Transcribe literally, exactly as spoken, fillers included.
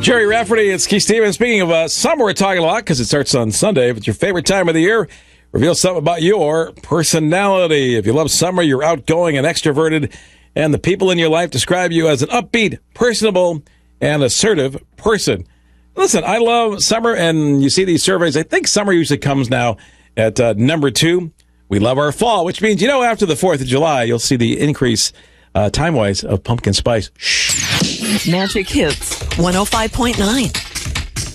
Jerry Rafferty, it's Keith Stevens. Speaking of uh, summer, we're talking a lot because it starts on Sunday. If it's your favorite time of the year, reveal something about your personality. If you love summer, you're outgoing and extroverted, and the people in your life describe you as an upbeat, personable, and assertive person. Listen, I love summer, and you see these surveys. I think summer usually comes now at uh, number two. We love our fall, which means, you know, after the fourth of July, you'll see the increase uh, time-wise of pumpkin spice. Shh. Magic Hits one oh five point nine.